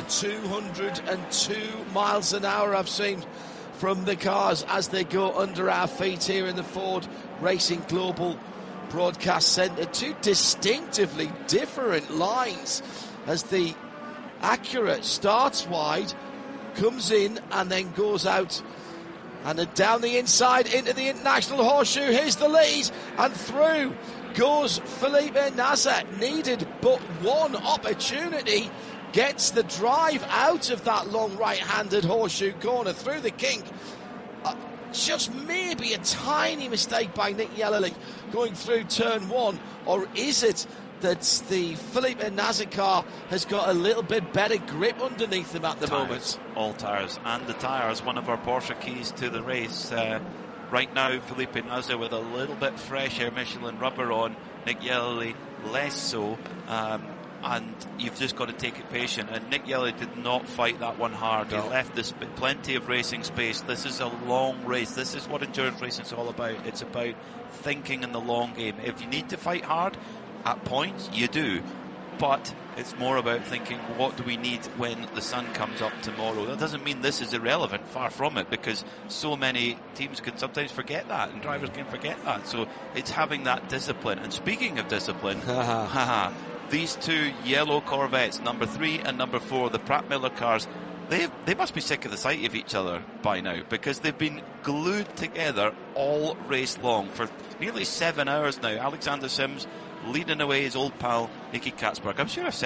202 miles an hour I've seen from the cars as they go under our feet here in the Ford Racing Global Broadcast Centre. Two distinctively different lines as the Acura starts wide, comes in and then goes out and down the inside into the International Horseshoe. Here's the lead and through goes Felipe Nasr. Needed but one opportunity. Gets the drive out of that long right-handed horseshoe corner through the kink. Just maybe a tiny mistake by Nick Yellerly going through turn 1, or is it that the Felipe Nasr car has got a little bit better grip underneath them at the moment? All tyres, and the tyres, one of our Porsche keys to the race. Right now, Felipe Nasr with a little bit fresh air Michelin rubber on. Nick Yellerly less so. And you've just got to take it patient. And Nick Yellow did not fight that one hard. He left this plenty of racing space. This is a long race. This is what endurance racing is all about. It's about thinking in the long game. If you need to fight hard at points, you do. But it's more about thinking, what do we need when the sun comes up tomorrow? That doesn't mean this is irrelevant, far from it, because so many teams can sometimes forget that, and drivers can forget that. So it's having that discipline. And speaking of discipline, these two yellow Corvettes, number 3 and number 4, the Pratt Miller cars, they must be sick of the sight of each other by now, because they've been glued together all race long for nearly 7 hours now. Alexander Sims leading away his old pal Nicky Katzberg. I'm sure I've said